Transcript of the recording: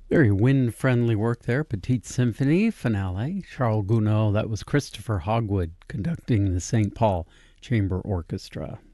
Very wind-friendly work there. Petite Symphony finale. Charles Gounod, that was Christopher Hogwood conducting the St. Paul Chamber Orchestra.